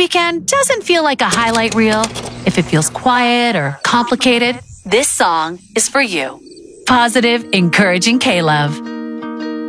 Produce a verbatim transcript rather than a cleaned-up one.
weekend doesn't feel like a highlight reel, if it feels quiet or complicated, this song is for you. Positive, encouraging K-Love.